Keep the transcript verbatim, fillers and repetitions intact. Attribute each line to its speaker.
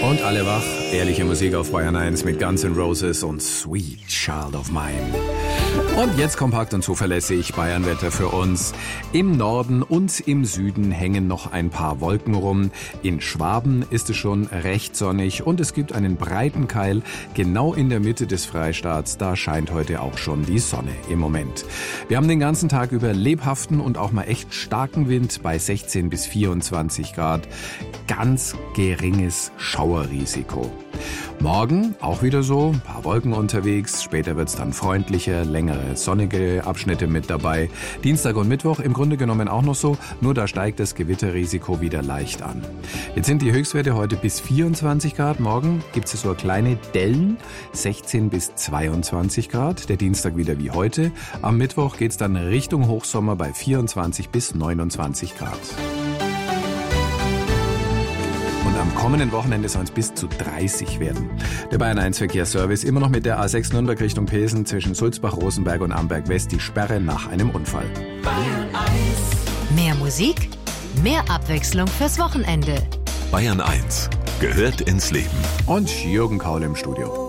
Speaker 1: Und alle wach, ehrliche Musik auf Bayern eins mit Guns N' Roses und Sweet Child of Mine. Und jetzt kompakt und zuverlässig Bayernwetter für uns. Im Norden und im Süden hängen noch ein paar Wolken rum. In Schwaben ist es schon recht sonnig und es gibt einen breiten Keil genau in der Mitte des Freistaats. Da scheint heute auch schon die Sonne im Moment. Wir haben den ganzen Tag über lebhaften und auch mal echt starken Wind bei sechzehn bis vierundzwanzig Grad. Ganz geringes Schauerrisiko. Morgen auch wieder so, ein paar Wolken unterwegs, später wird's dann freundlicher, längere sonnige Abschnitte mit dabei. Dienstag und Mittwoch im Grunde genommen auch noch so, nur da steigt das Gewitterrisiko wieder leicht an. Jetzt sind die Höchstwerte heute bis vierundzwanzig Grad, morgen gibt's so kleine Dellen, sechzehn bis zweiundzwanzig Grad, der Dienstag wieder wie heute. Am Mittwoch geht's dann Richtung Hochsommer bei vierundzwanzig bis neunundzwanzig Grad. Und am kommenden Wochenende soll es bis zu dreißig werden. Der Bayern eins Verkehrsservice immer noch mit der A sechs Nürnberg Richtung Pilsen zwischen Sulzbach, Rosenberg und Amberg West die Sperre nach einem Unfall.
Speaker 2: Bayern eins.
Speaker 3: Mehr Musik, mehr Abwechslung fürs Wochenende.
Speaker 2: Bayern eins gehört ins Leben.
Speaker 1: Und Jürgen Kaul im Studio.